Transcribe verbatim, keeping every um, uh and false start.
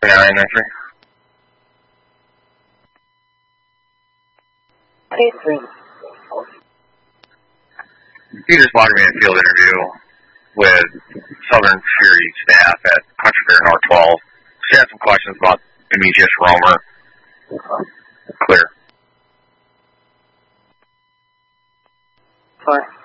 nine entry. You just logged me a field interview with Southern Fury staff at Country Fair North twelve. She had some questions about Demetrius Romer. Clear. Fine.